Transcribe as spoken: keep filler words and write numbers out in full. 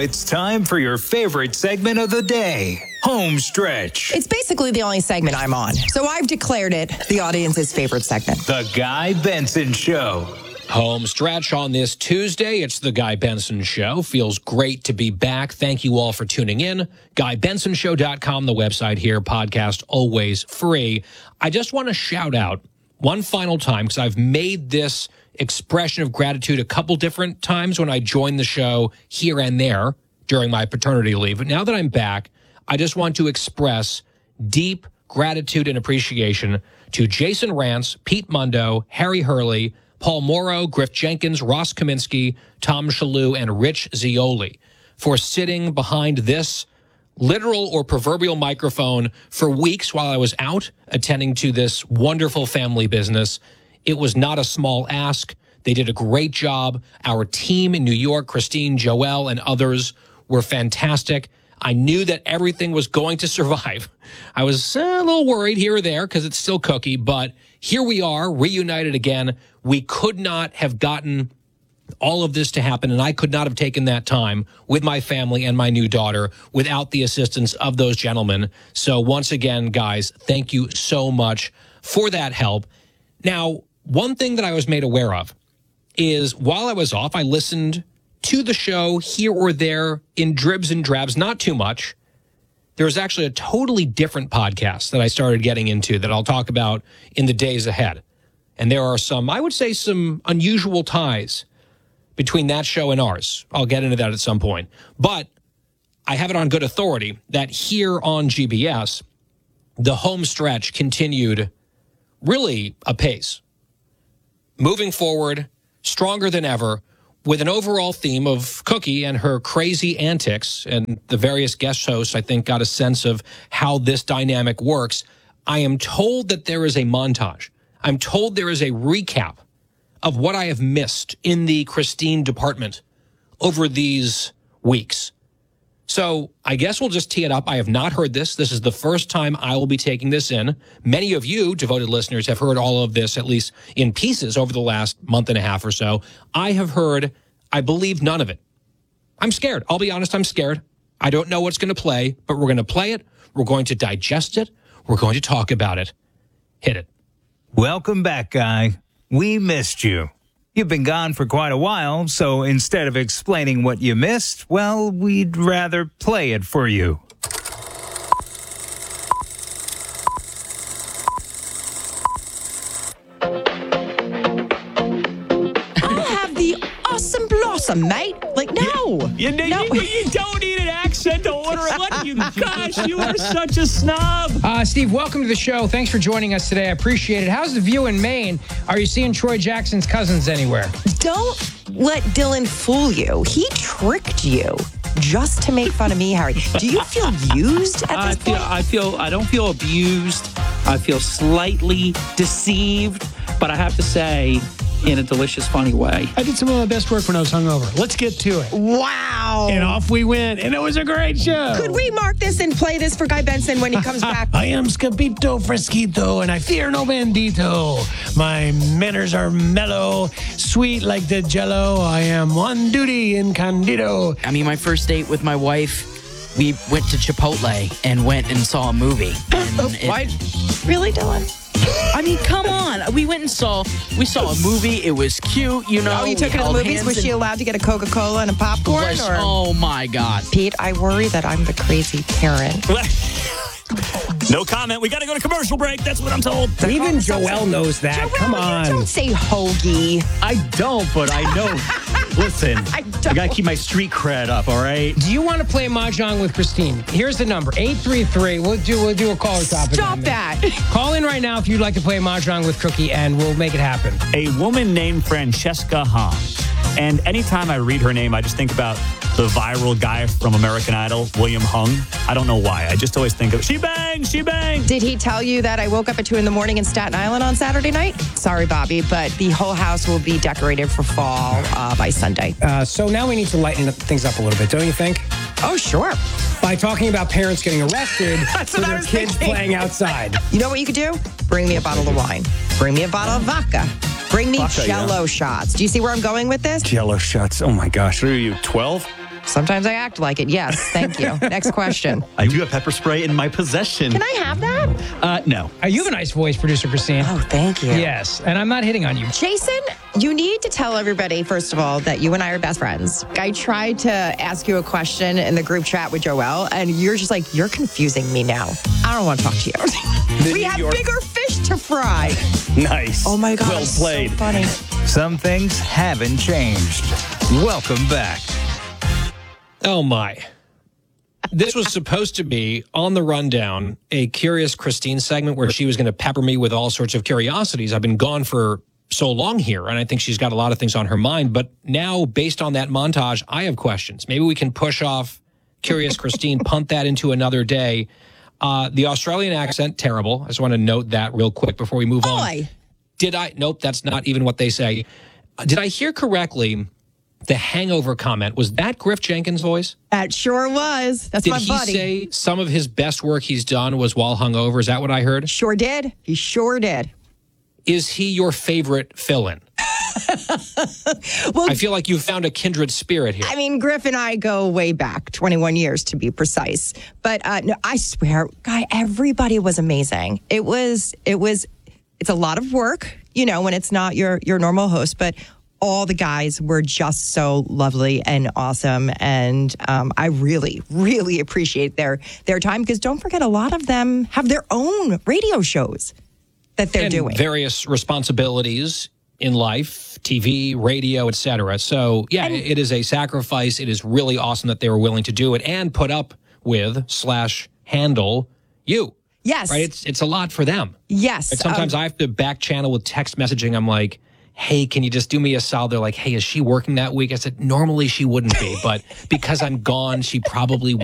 it's time for your favorite segment of the day, Home Stretch. It's basically the only segment I'm on, so I've declared it the audience's favorite segment. The Guy Benson Show. Home Stretch on this Tuesday. It's the Guy Benson Show. Feels great to be back. Thank you all for tuning in. guy benson show dot com, the website here. Podcast always free. I just want to shout out one final time, because I've made this expression of gratitude a couple different times when I joined the show here and there during my paternity leave. But now that I'm back, I just want to express deep gratitude and appreciation to Jason Rance, Pete Mundo, Harry Hurley, Paul Morrow, Griff Jenkins, Ross Kaminsky, Tom Shalhoub, and Rich Zioli for sitting behind this literal or proverbial microphone for weeks while I was out attending to this wonderful family business. It was not a small ask. They did a great job. Our team in New York, Christine, Joelle, and others were fantastic. I knew that everything was going to survive. I was uh, a little worried here or there because it's still Cookie, but here we are, reunited again. We could not have gotten all of this to happen, and I could not have taken that time with my family and my new daughter without the assistance of those gentlemen. So once again, guys, thank you so much for that help. Now, one thing that I was made aware of is while I was off, I listened to the show here or there in dribs and drabs, not too much. There was actually a totally different podcast that I started getting into that I'll talk about in the days ahead. And there are some, I would say, some unusual ties between that show and ours. I'll get into that at some point. But I have it on good authority that here on G B S, the home stretch continued really apace. Moving forward, stronger than ever, with an overall theme of Cookie and her crazy antics, and the various guest hosts, I think, got a sense of how this dynamic works. I am told that there is a montage. I'm told there is a recap of what I have missed in the Christine department over these weeks. So I guess we'll just tee it up. I have not heard this. This is the first time I will be taking this in. Many of you, devoted listeners, have heard all of this, at least in pieces, over the last month and a half or so. I have heard, I believe, none of it. I'm scared. I'll be honest, I'm scared. I don't know what's going to play, but we're going to play it. We're going to digest it. We're going to talk about it. Hit it. Welcome back, Guy. We missed you. You've been gone for quite a while, so instead of explaining what you missed, well, we'd rather play it for you. I'll have the awesome blossom, mate. Like, no. You, you, no. you, you don't need an accent to order it. What? You, gosh, you are such a snob. Uh, Steve, welcome to the show. Thanks for joining us today. I appreciate it. How's the view in Maine? Are you seeing Troy Jackson's cousins anywhere? Don't let Dylan fool you. He tricked you just to make fun of me, Harry. Do you feel used at I this feel, point? I feel, I don't feel abused. I feel slightly deceived, but I have to say, in a delicious, funny way. I did some of my best work when I was hungover. Let's get to it. Wow. And off we went, and it was a great show. Could we mark this and play this for Guy Benson when he comes back? I am Scapito Fresquito, and I fear no bandito. My manners are mellow, sweet like the jello. I am on duty in Candido. I mean, my first date with my wife, we went to Chipotle and went and saw a movie. And it, What? Really, Dylan? I mean, come on. We went and saw, we saw a movie. It was cute, you know. Oh, you took her to the movies? Was she allowed to get a Coca-Cola and a popcorn? Was, or? oh, my God. Pete, I worry that I'm the crazy parent. No comment. We got to go to commercial break. That's what I'm told. Even Joelle knows that. Joelle, Come you on. don't say hoagie. I don't, but I know. Listen, I I, don't. got to keep my street cred up, all right? Do you want to play Mahjong with Christine? Here's the number, eight three three. We'll do we'll do a caller topic. Stop that. Call in right now if you'd like to play Mahjong with Cookie, and we'll make it happen. A woman named Francesca Hahn. And anytime I read her name, I just think about the viral guy from American Idol, William Hung. I don't know why. I just always think of, she bangs, she bangs. Did he tell you that I woke up at two in the morning in Staten Island on Saturday night? Sorry, Bobby, but the whole house will be decorated for fall uh, by Sunday. Uh, so now we need to lighten things up a little bit, don't you think? Oh, sure. By talking about parents getting arrested for what I their was kids thinking. playing outside. You know what you could do? Bring me a bottle of wine. Bring me a bottle of vodka. Bring me Vodka, Jello yeah. shots. Do you see where I'm going with this? Jello shots. Oh my gosh. What are you, twelve? Sometimes I act like it. Yes, thank you. Next question. I do have pepper spray in my possession. Can I have that? Uh, no. Uh, you have a nice voice, producer Christine. Oh, thank you. Yes, and I'm not hitting on you. Jason, you need to tell everybody, first of all, that you and I are best friends. I tried to ask you a question in the group chat with Joelle, and you're just like, you're confusing me now. I don't want to talk to you. We have York- bigger fish to fry. Nice. Oh, my God. Well it's played. So funny. Some things haven't changed. Welcome back. Oh, my. This was supposed to be on the rundown, a Curious Christine segment where she was going to pepper me with all sorts of curiosities. I've been gone for so long here, and I think she's got a lot of things on her mind. But now, based on that montage, I have questions. Maybe we can push off Curious Christine, punt that into another day. Uh, the Australian accent, terrible. I just want to note that real quick before we move Boy. on. Did I? Nope, that's not even what they say. Uh, did I hear correctly? The hangover comment, was that Griff Jenkins' voice? That sure was. That's Did my he buddy. say some of his best work he's done was while hungover? Is that what I heard? Sure did. He sure did. Is he your favorite fill-in? Well, I feel like you found a kindred spirit here. I mean, Griff and I go way back, twenty-one years to be precise. But uh, no, I swear, guy, everybody was amazing. It was, it was, it's a lot of work, you know, when it's not your your normal host, but all the guys were just so lovely and awesome. And um, I really, really appreciate their their time, because don't forget, a lot of them have their own radio shows that they're and doing. Various responsibilities in life, T V, radio, et cetera. So, yeah, And- it is a sacrifice. It is really awesome that they were willing to do it and put up with slash handle you. Yes. Right? It's, it's a lot for them. Yes. Like sometimes um, I have to back channel with text messaging. I'm like, hey, can you just do me a solid? They're like, hey, is she working that week? I said, normally she wouldn't be, but because I'm gone, she probably